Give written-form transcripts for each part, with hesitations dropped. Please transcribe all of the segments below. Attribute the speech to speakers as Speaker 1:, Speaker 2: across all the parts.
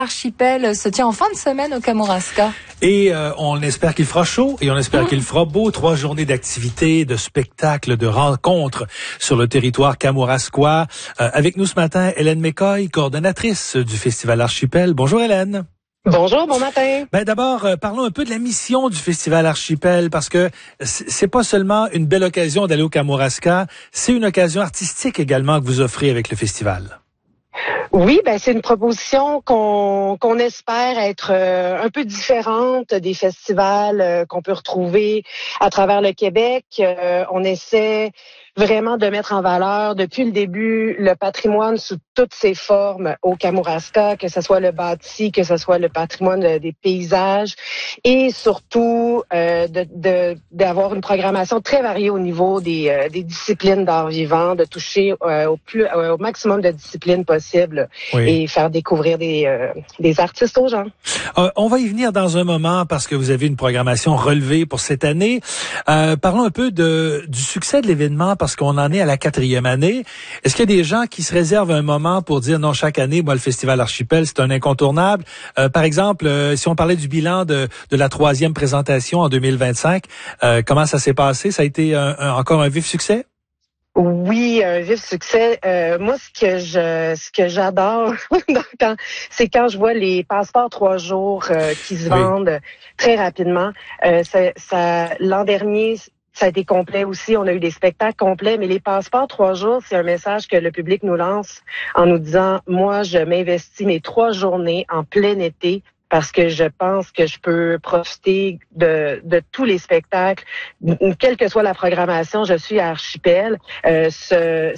Speaker 1: Archipel se tient en fin de semaine au Kamouraska.
Speaker 2: Et on espère qu'il fera chaud et on espère qu'il fera beau. 3 journées d'activités, de spectacles, de rencontres sur le territoire kamouraskois. Avec nous ce matin, Hélène McCoy, coordonnatrice du Festival Archipel. Bonjour Hélène.
Speaker 3: Bonjour, bon matin.
Speaker 2: D'abord, parlons un peu de la mission du Festival Archipel, parce que c'est pas seulement une belle occasion d'aller au Kamouraska, c'est une occasion artistique également que vous offrez avec le festival.
Speaker 3: Oui, c'est une proposition qu'on espère être un peu différente des festivals qu'on peut retrouver à travers le Québec. On essaie vraiment de mettre en valeur depuis le début le patrimoine sous toutes ses formes au Kamouraska, que ce soit le bâti, que ce soit le patrimoine des paysages, et surtout d'avoir une programmation très variée au niveau des disciplines d'art vivant, de toucher au maximum de disciplines possibles.
Speaker 2: Oui.
Speaker 3: Et faire découvrir des artistes aux gens.
Speaker 2: On va y venir dans un moment parce que vous avez une programmation relevée pour cette année. Parlons un peu du succès de l'événement parce qu'on en est à la 4e année. Est-ce qu'il y a des gens qui se réservent un moment pour dire non, chaque année, moi, le Festival Archipel, c'est un incontournable? Par exemple, si on parlait du bilan de la 3e présentation en 2025, comment ça s'est passé? Ça a été encore un vif succès?
Speaker 3: Oui, un vif succès. Moi, ce que j'adore, c'est quand je vois les passeports 3 jours qui se vendent très rapidement. L'an dernier, ça a été complet aussi. On a eu des spectacles complets, mais les passeports 3 jours, c'est un message que le public nous lance en nous disant, moi, je m'investis mes 3 journées en plein été, parce que je pense que je peux profiter de tous les spectacles, quelle que soit la programmation. Je suis à Archipel.
Speaker 2: C'est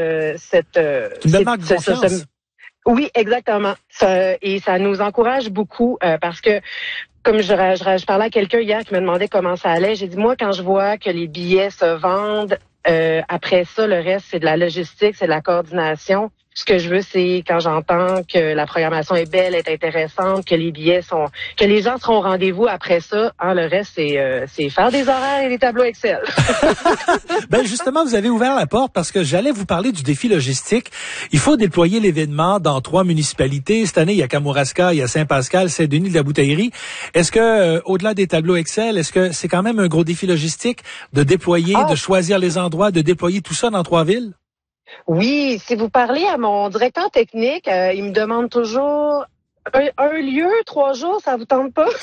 Speaker 2: une belle marque de confiance.
Speaker 3: Oui, exactement. Et ça nous encourage beaucoup parce que, comme je parlais à quelqu'un hier qui me demandait comment ça allait, j'ai dit, moi, quand je vois que les billets se vendent, après ça, le reste, c'est de la logistique, c'est de la coordination. Ce que je veux, c'est quand j'entends que la programmation est belle, est intéressante, que les billets que les gens seront au rendez-vous après ça. Le reste, c'est faire des horaires et des tableaux Excel.
Speaker 2: Justement, vous avez ouvert la porte parce que j'allais vous parler du défi logistique. Il faut déployer l'événement dans 3 municipalités. Cette année, il y a Kamouraska, il y a Saint-Pascal, Saint-Denis-de-la-Bouteillerie. Est-ce que, au-delà des tableaux Excel, est-ce que c'est quand même un gros défi logistique de déployer, de choisir les endroits, de déployer tout ça dans 3 villes?
Speaker 3: Oui, si vous parlez à mon directeur technique, il me demande toujours un lieu, 3 jours, ça vous tente pas?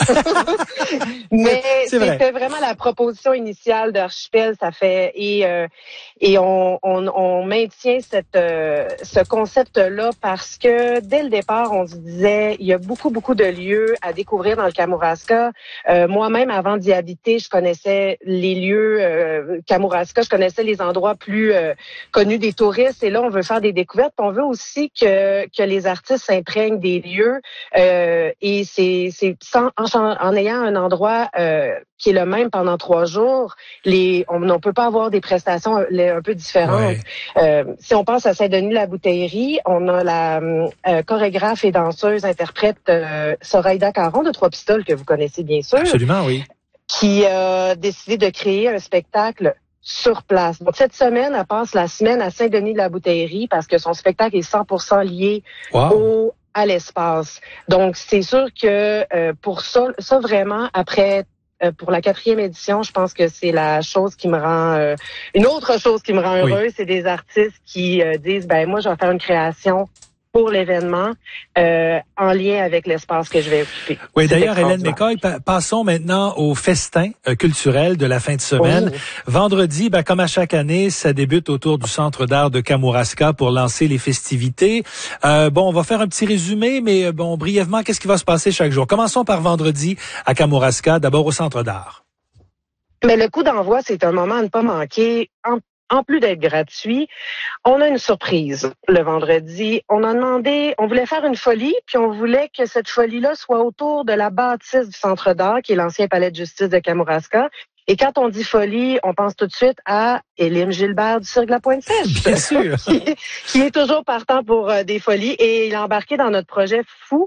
Speaker 3: Mais c'était vraiment la proposition initiale d'Archipel, ça fait et on maintient ce concept-là parce que dès le départ, on se disait il y a beaucoup de lieux à découvrir dans le Kamouraska. Moi-même, avant d'y habiter, je connaissais les lieux Kamouraska, je connaissais les endroits plus connus des touristes. Et là, on veut faire des découvertes. On veut aussi que les artistes s'imprègnent des lieux. Et c'est en ayant un endroit qui est le même pendant 3 jours, on peut pas avoir des prestations un peu différentes. Ouais. Si on pense à Saint-Denis-la-Bouteillerie, on a la chorégraphe et danseuse interprète Soraïda Caron de 3 Pistoles que vous connaissez bien sûr.
Speaker 2: Absolument, oui.
Speaker 3: Qui a décidé de créer un spectacle sur place. Donc, cette semaine, elle passe la semaine à Saint-Denis-de-la-Bouteillerie parce que son spectacle est 100% lié à l'espace. Donc, c'est sûr que pour ça vraiment, après, pour la 4e édition, je pense que c'est la chose qui me rend... une autre chose qui me rend heureuse, c'est des artistes qui disent, moi, je vais faire une création pour l'événement en lien avec l'espace que je vais occuper.
Speaker 2: Oui, d'ailleurs, Hélène McCoy, passons maintenant au festin culturel de la fin de semaine. Oui. Vendredi, comme à chaque année, ça débute autour du Centre d'art de Kamouraska pour lancer les festivités. On va faire un petit résumé, mais brièvement, qu'est-ce qui va se passer chaque jour? Commençons par vendredi à Kamouraska, d'abord au Centre d'art.
Speaker 3: Mais le coup d'envoi, c'est un moment à ne pas manquer. En plus d'être gratuit, on a une surprise le vendredi. On voulait faire une folie, puis on voulait que cette folie-là soit autour de la bâtisse du Centre d'art, qui est l'ancien palais de justice de Kamouraska. Et quand on dit folie, on pense tout de suite à Élim Gilbert du Cirque de la Pointe-Sèche.
Speaker 2: Bien sûr.
Speaker 3: qui est toujours partant pour des folies. Et il a embarqué dans notre projet fou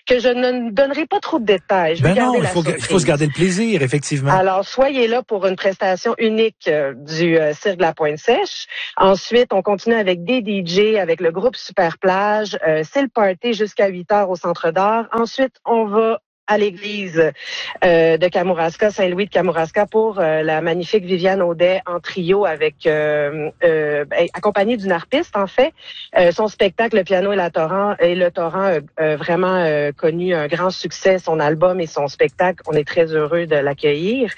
Speaker 3: que je ne donnerai pas trop de détails.
Speaker 2: Il faut se garder le plaisir, effectivement.
Speaker 3: Alors, soyez là pour une prestation unique du Cirque de la Pointe-Sèche. Ensuite, on continue avec des DJ, avec le groupe Super Plage. C'est le party jusqu'à 8h au Centre d'Art. Ensuite, on va à l'église de Kamouraska, Saint-Louis de Kamouraska, pour la magnifique Viviane Audet en trio avec accompagnée d'une harpiste, en fait. Son spectacle, Le piano et le torrent, vraiment connu un grand succès, son album et son spectacle. On est très heureux de l'accueillir.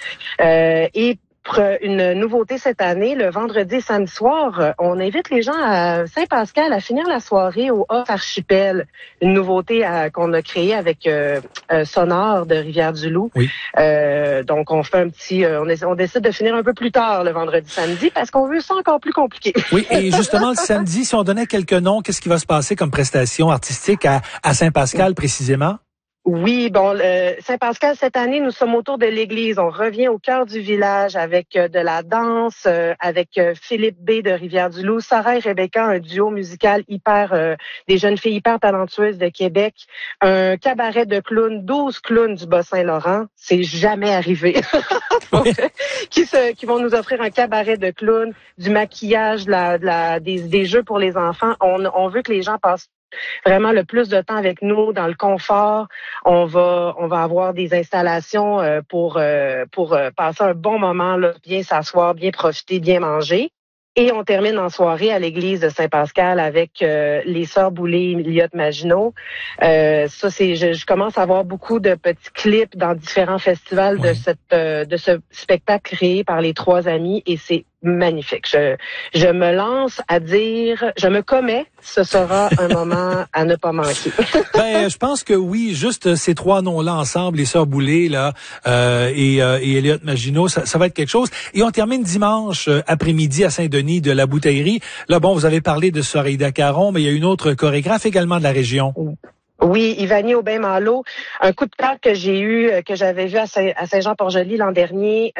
Speaker 3: Et une nouveauté cette année, le vendredi et samedi soir, on invite les gens à Saint-Pascal à finir la soirée au Off Archipel, une nouveauté qu'on a créée avec Sonore de Rivière-du-Loup.
Speaker 2: Oui.
Speaker 3: Donc on fait un petit, on décide de finir un peu plus tard le vendredi-samedi parce qu'on veut ça encore plus compliqué.
Speaker 2: Oui, et justement le samedi, si on donnait quelques noms, qu'est-ce qui va se passer comme prestation artistique à Saint-Pascal précisément?
Speaker 3: Oui, bon, Saint-Pascal, cette année, nous sommes autour de l'église. On revient au cœur du village avec de la danse, avec Philippe B. de Rivière-du-Loup, Sarah et Rebecca, un duo musical des jeunes filles hyper talentueuses de Québec, un cabaret de clowns, 12 clowns du Bas-Saint-Laurent. C'est jamais arrivé. Donc, qui vont nous offrir un cabaret de clowns, du maquillage, des jeux pour les enfants. On veut que les gens passent vraiment le plus de temps avec nous dans le confort. On va avoir des installations pour passer un bon moment, là, bien s'asseoir, bien profiter, bien manger. Et on termine en soirée à l'église de Saint-Pascal avec les Sœurs Boulay et Lyotte Maginot. Ça, je commence à avoir beaucoup de petits clips dans différents festivals de ce spectacle créé par les trois amis et c'est magnifique. Je me lance à dire, je me commets, ce sera un moment à ne pas manquer.
Speaker 2: Je pense que oui, juste ces trois noms-là ensemble, les Sœurs Boulay là et Lyotte Maginot, ça va être quelque chose. Et on termine dimanche après-midi à Saint-Denis de la Bouteillerie. Là, bon, vous avez parlé de Soreida Caron, mais il y a une autre chorégraphe également de la région.
Speaker 3: Oui, Ivani Aubin-Malo, un coup de cœur que j'ai eu, que j'avais vu à Saint-Jean-Port-Joli l'an dernier.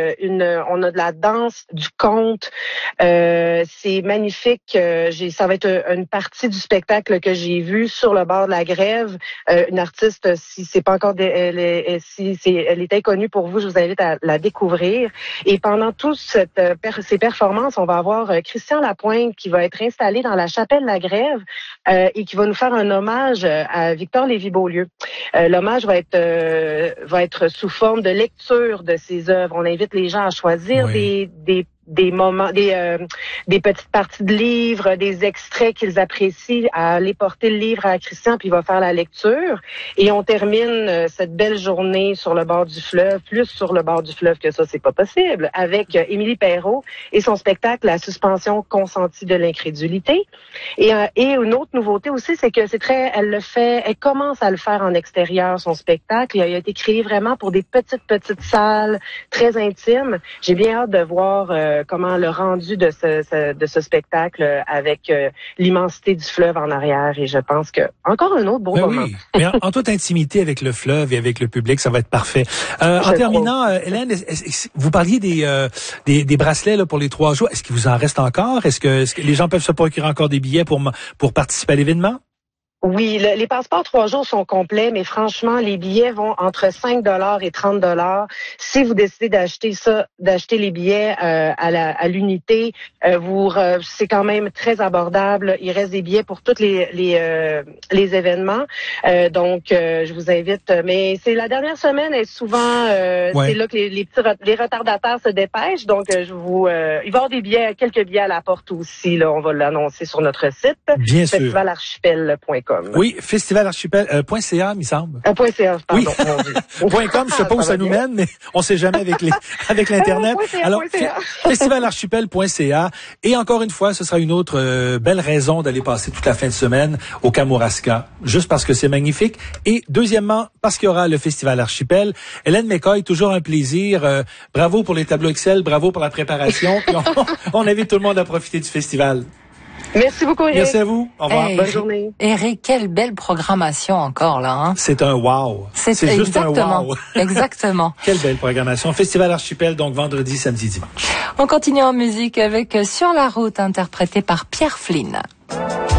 Speaker 3: On a de la danse, du conte. C'est magnifique. Ça va être une partie du spectacle que j'ai vu sur le bord de la Grève. Une artiste, si c'est pas encore, elle est inconnue pour vous, je vous invite à la découvrir. Et pendant toutes ces performances, on va avoir Christian Lapointe qui va être installé dans la chapelle de la Grève et qui va nous faire un hommage à Victor Lévy-Beaulieu. L'hommage va être sous forme de lecture de ses œuvres. On invite les gens à choisir des moments, des petites parties de livres, des extraits qu'ils apprécient, à aller porter le livre à Christian, puis il va faire la lecture. Et on termine cette belle journée sur le bord du fleuve, plus sur le bord du fleuve que ça, c'est pas possible, avec Émilie Perrault et son spectacle La suspension consentie de l'incrédulité. Et une autre nouveauté aussi, c'est que elle commence à le faire en extérieur, son spectacle. Il a été créé vraiment pour des petites salles très intimes. J'ai bien hâte de voir comment le rendu de ce spectacle avec l'immensité du fleuve en arrière. Et je pense que encore un autre beau moment.
Speaker 2: Oui, mais en toute intimité avec le fleuve et avec le public, ça va être parfait. En terminant, Hélène, vous parliez des bracelets là, pour les 3 jours. Est-ce qu'il vous en reste encore? Est-ce que les gens peuvent se procurer encore des billets pour participer à l'événement?
Speaker 3: Oui, les passeports 3 jours sont complets, mais franchement, les billets vont entre 5$ et 30$. Si vous décidez d'acheter les billets à l'unité, c'est quand même très abordable. Il reste des billets pour tous les événements. Donc, je vous invite. Mais c'est la dernière semaine et souvent, c'est là que les retardataires se dépêchent. Donc, il va y avoir quelques billets à la porte aussi. Là, on va l'annoncer sur notre site.
Speaker 2: Bien sûr.
Speaker 3: festivalarchipel.com.
Speaker 2: Oui, festivalarchipel.ca, il me semble.
Speaker 3: .ca, pardon.
Speaker 2: Oui. .com, je sais pas où ça nous mène, mais on sait jamais avec l'internet. Alors, festivalarchipel.ca. Et encore une fois, ce sera une autre belle raison d'aller passer toute la fin de semaine au Kamouraska, juste parce que c'est magnifique. Et deuxièmement, parce qu'il y aura le Festival Archipel. Hélène McCoy, toujours un plaisir. Bravo pour les tableaux Excel, bravo pour la préparation. On invite tout le monde à profiter du festival.
Speaker 3: Merci beaucoup, Eric.
Speaker 2: Merci à vous. Au revoir.
Speaker 3: Bonne journée.
Speaker 1: Eric, quelle belle programmation encore, là. Hein?
Speaker 2: C'est un wow. C'est juste un wow.
Speaker 1: Exactement.
Speaker 2: Quelle belle programmation. Festival Archipel, donc vendredi, samedi, dimanche.
Speaker 1: On continue en musique avec Sur la route, interprété par Pierre Flynn.